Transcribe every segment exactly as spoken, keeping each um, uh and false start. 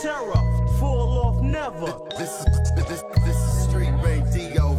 terror, fall off never. This is this, this is street radio.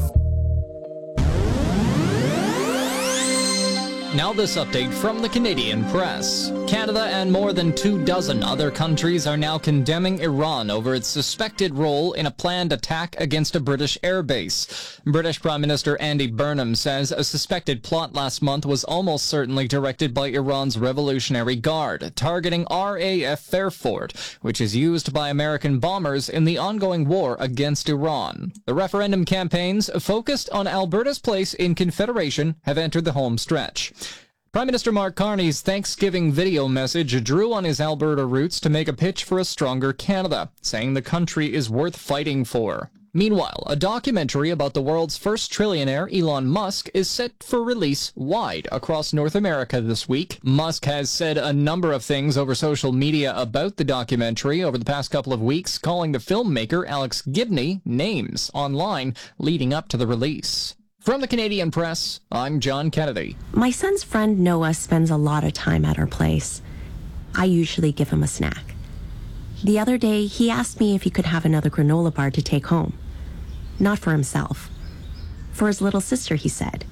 Now this update from the Canadian press. Canada and more than two dozen other countries are now condemning Iran over its suspected role in a planned attack against a British airbase. British Prime Minister Andy Burnham says a suspected plot last month was almost certainly directed by Iran's Revolutionary Guard, targeting R A F Fairford, which is used by American bombers in the ongoing war against Iran. The referendum campaigns focused on Alberta's place in Confederation have entered the home stretch. Prime Minister Mark Carney's Thanksgiving video message drew on his Alberta roots to make a pitch for a stronger Canada, saying the country is worth fighting for. Meanwhile, a documentary about the world's first trillionaire, Elon Musk, is set for release wide across North America this week. Musk has said a number of things over social media about the documentary over the past couple of weeks, calling the filmmaker, Alex Gibney, names online leading up to the release. From the Canadian press, I'm John Kennedy. My son's friend Noah spends a lot of time at our place. I usually give him a snack. The other day, he asked me if he could have another granola bar to take home. Not for himself. For his little sister, he said.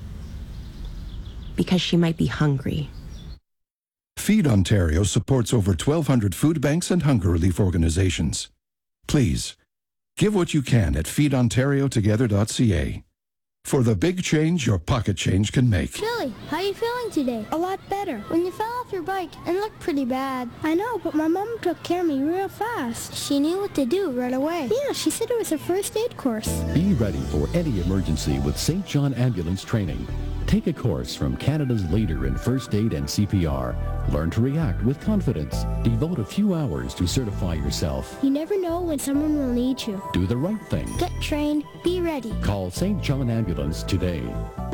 Because she might be hungry. Feed Ontario supports over twelve hundred food banks and hunger relief organizations. Please, give what you can at feed ontario together dot c a. For the big change your pocket change can make. Billy, how are you feeling today? A lot better. When you fell off your bike and looked pretty bad. I know, but my mom took care of me real fast. She knew what to do right away. Yeah, she said it was a first aid course. Be ready for any emergency with Saint John Ambulance Training. Take a course from Canada's leader in first aid and C P R. Learn to react with confidence. Devote a few hours to certify yourself. You never know when someone will need you. Do the right thing. Get trained. Be ready. Call Saint John Ambulance today.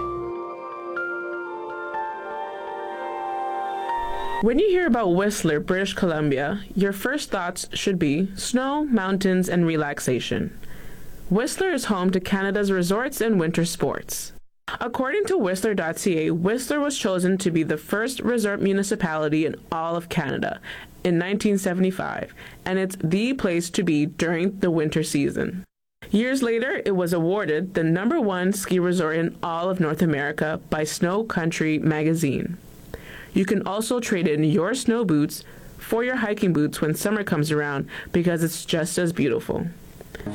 When you hear about Whistler, British Columbia, your first thoughts should be snow, mountains, and relaxation. Whistler is home to Canada's resorts and winter sports. According to Whistler dot c a, Whistler was chosen to be the first resort municipality in all of Canada in nineteen seventy-five, and it's the place to be during the winter season. Years later, it was awarded the number one ski resort in all of North America by Snow Country magazine. You can also trade in your snow boots for your hiking boots when summer comes around because it's just as beautiful.